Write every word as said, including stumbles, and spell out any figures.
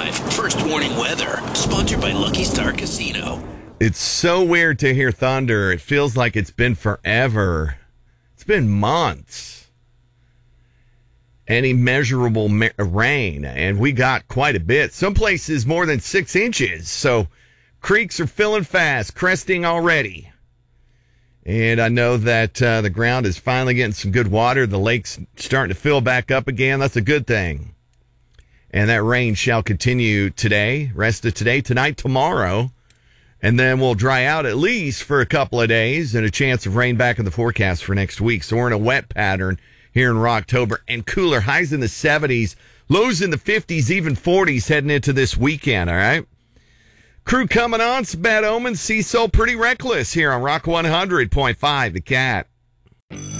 five, First Warning Weather, sponsored by Lucky Star Casino. It's so weird to hear thunder. It feels like it's been forever. It's been months. And immeasurable ma- rain, and we got quite a bit. Some places more than six inches, so creeks are filling fast, cresting already. And I know that uh, the ground is finally getting some good water. The lake's starting to fill back up again. That's a good thing. And that rain shall continue today, rest of today, tonight, tomorrow. And then we'll dry out at least for a couple of days and a chance of rain back in the forecast for next week. So we're in a wet pattern here in Rocktober and cooler. Highs in the seventies, lows in the fifties, even forties heading into this weekend, all right? Crew coming on, some bad omens. Cecil, pretty reckless here on Rock one hundred point five, The Cat.